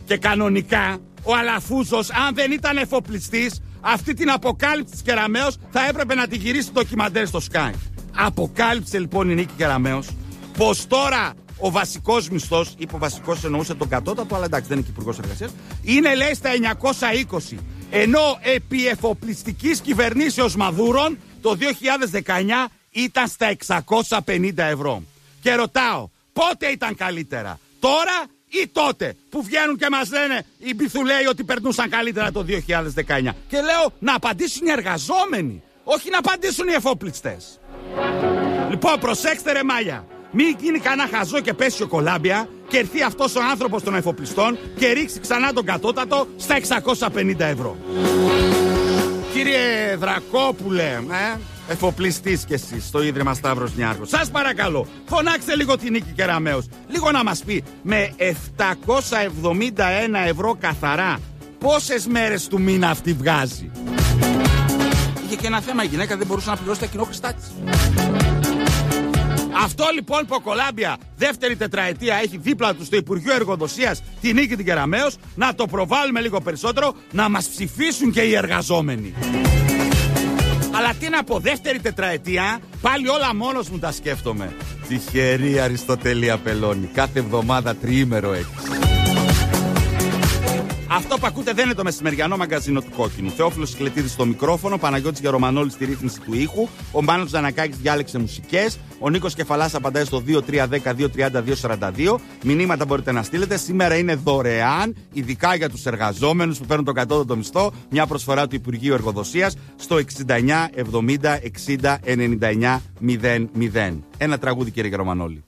Και κανονικά ο Αλαφούζος, αν δεν ήταν εφοπλιστής, αυτή την αποκάλυψη της Κεραμέως θα έπρεπε να τη γυρίσει ντοκιμαντέρ στο Sky. Αποκάλυψε λοιπόν η Νίκη Κεραμέως πως τώρα ο βασικός μισθός, είπε ο βασικός εννοούσε τον κατώτατο, αλλά εντάξει δεν είναι και υπουργός εργασίας, είναι λέει στα 920. Ενώ επί εφοπλιστικής κυβερνήσεως Μαδούρων το 2019 ήταν στα 650 ευρώ. Και ρωτάω, πότε ήταν καλύτερα, τώρα ή τότε που βγαίνουν και μας λένε οι μπιθουλέοι ότι περνούσαν καλύτερα το 2019? Και λέω να απαντήσουν οι εργαζόμενοι, όχι να απαντήσουν οι εφοπλιστές. Λοιπόν, προσέξτε ρε μάλια, μην γίνει κανένα χαζό και πέσει ο Κολάμπια και έρθει αυτός ο άνθρωπος των εφοπλιστών και ρίξει ξανά τον κατώτατο στα 650 ευρώ. Κύριε Δρακόπουλε, εφοπλιστής κι εσείς στο Ίδρυμα Σταύρος Νιάρχος, σας παρακαλώ, φωνάξτε λίγο την Νίκη Κεραμέως, λίγο να μας πει με 771 ευρώ καθαρά πόσες μέρες του μήνα αυτή βγάζει. Είχε και ένα θέμα η γυναίκα, δεν μπορούσε να πληρώσει τα κοινόχρηστά της. Αυτό λοιπόν που ο Κολάμπια δεύτερη τετραετία έχει δίπλα του στο Υπουργείο Εργοδοσίας τη Νίκη την Κεραμέως, να το προβάλλουμε λίγο περισσότερο, να μας ψηφίσουν και οι εργαζόμενοι. Αλλά τι να πω, δεύτερη τετραετία, πάλι όλα μόνος μου τα σκέφτομαι. Τυχερή Αριστοτέλη Απελώνη, κάθε εβδομάδα τριήμερο έχεις. Αυτό που ακούτε δεν είναι το μεσημεριανό μαγκαζίνο του Κόκκινου. Θεόφιλος Σκλετίδης στο μικρόφωνο, Παναγιώτης Γερομανόλης στη ρύθμιση του ήχου, ο Μάνος Ζανακάκης διάλεξε μουσικές, ο Νίκος Κεφαλάς απαντάει στο 2310-230-242. Μηνύματα μπορείτε να στείλετε. Σήμερα είναι δωρεάν, ειδικά για τους εργαζόμενους που παίρνουν το κατώτατο μισθό, μια προσφορά του Υπουργείου Εργοδοσίας στο 69 70 60 99 00. Ένα τραγούδι, κύριε Γερομανόλη.